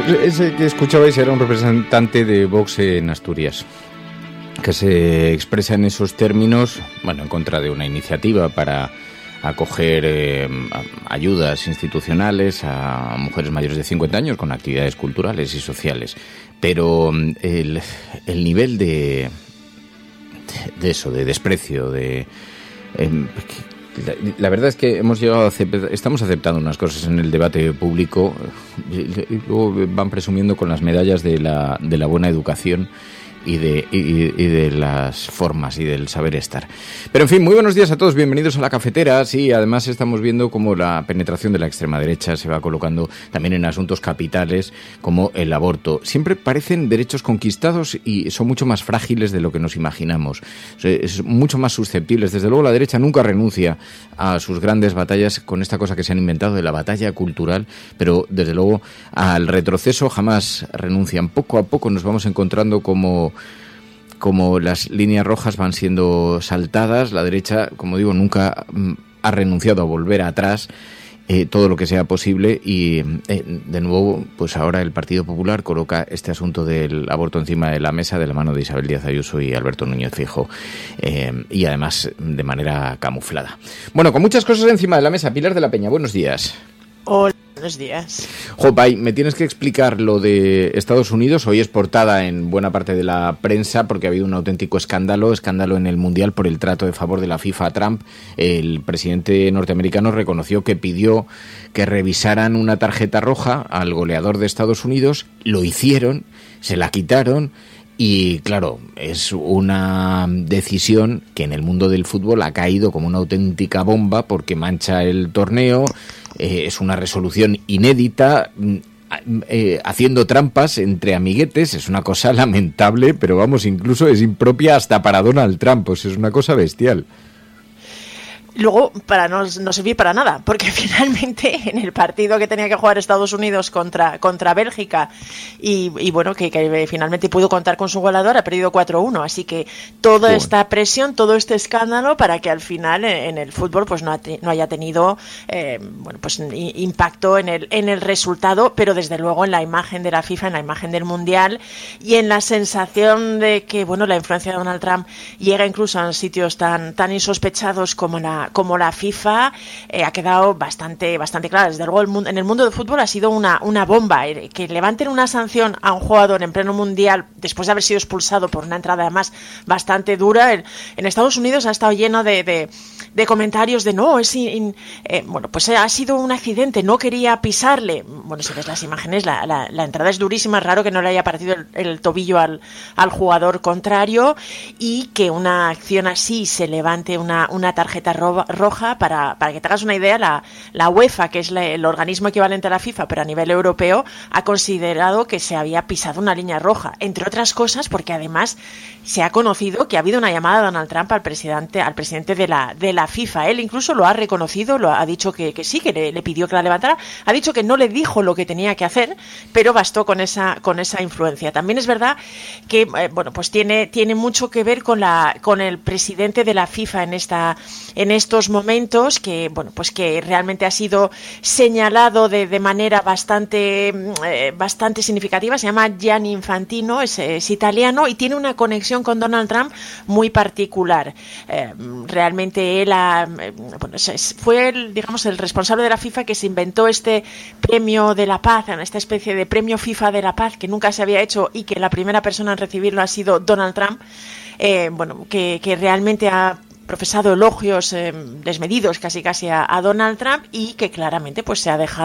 Ese que escuchabais era un representante de Vox en Asturias, que se expresa en esos términos, bueno, en contra de una iniciativa para acoger ayudas institucionales a mujeres mayores de 50 años con actividades culturales y sociales. Pero el nivel de eso, de desprecio, la verdad es que estamos aceptando unas cosas en el debate público y luego van presumiendo con las medallas de la buena educación y de las formas y del saber estar. Pero en fin, muy buenos días a todos, bienvenidos a La Cafetera. Sí, además estamos viendo cómo la penetración de la extrema derecha se va colocando también en asuntos capitales como el aborto. Siempre parecen derechos conquistados y son mucho más frágiles de lo que nos imaginamos. Es mucho más susceptibles. Desde luego la derecha nunca renuncia a sus grandes batallas con esta cosa que se han inventado de la batalla cultural, pero desde luego al retroceso jamás renuncian. Poco a poco nos vamos encontrando como las líneas rojas van siendo saltadas. La derecha, como digo, nunca ha renunciado a volver atrás todo lo que sea posible y de nuevo, pues ahora el Partido Popular coloca este asunto del aborto encima de la mesa de la mano de Isabel Díaz Ayuso y Alberto Núñez Feijóo y además de manera camuflada. Bueno, con muchas cosas encima de la mesa. Pilar de la Peña, buenos días. Hola, buenos días. Pai, me tienes que explicar lo de Estados Unidos. Hoy es portada en buena parte de la prensa porque ha habido un auténtico escándalo en el Mundial por el trato de favor de la FIFA a Trump. El presidente norteamericano reconoció que pidió que revisaran una tarjeta roja al goleador de Estados Unidos. Lo hicieron, se la quitaron. Y claro, es una decisión que en el mundo del fútbol ha caído como una auténtica bomba porque mancha el torneo, es una resolución inédita, haciendo trampas entre amiguetes, es una cosa lamentable, pero vamos, incluso es impropia hasta para Donald Trump, pues es una cosa bestial. Luego, para no servir para nada, porque finalmente en el partido que tenía que jugar Estados Unidos contra Bélgica y bueno, que finalmente pudo contar con su goleador, ha perdido 4-1, así que toda esta presión, todo este escándalo para que al final en el fútbol pues no haya tenido impacto en el resultado, pero desde luego en la imagen de la FIFA, en la imagen del Mundial y en la sensación de que bueno, la influencia de Donald Trump llega incluso a sitios tan insospechados como la FIFA, ha quedado bastante clara. Desde luego en el mundo del fútbol ha sido una bomba. Que levanten una sanción a un jugador en pleno mundial después de haber sido expulsado por una entrada además bastante dura. En Estados Unidos ha estado lleno de comentarios de no, pues ha sido un accidente, no quería pisarle. Bueno, si ves las imágenes, la entrada es durísima, es raro que no le haya partido el tobillo al jugador contrario y que una acción así se levante una tarjeta roja. Para que te hagas una idea, la UEFA, que es el organismo equivalente a la FIFA pero a nivel europeo, ha considerado que se había pisado una línea roja, entre otras cosas porque además se ha conocido que ha habido una llamada de Donald Trump al presidente de la FIFA. Él incluso lo ha reconocido, lo ha dicho que sí, que le pidió que la levantara. Ha dicho que no le dijo lo que tenía que hacer, pero bastó con esa influencia. También es verdad que pues tiene mucho que ver con el presidente de la FIFA en estos momentos, que bueno, pues que realmente ha sido señalado de manera bastante significativa. Se llama Gianni Infantino, es italiano y tiene una conexión con Donald Trump muy particular. Realmente él fue el responsable de la FIFA que se inventó este premio de la paz, esta especie de premio FIFA de la paz que nunca se había hecho y que la primera persona en recibirlo ha sido Donald Trump, que realmente ha profesado elogios desmedidos casi a Donald Trump y que claramente pues se ha dejado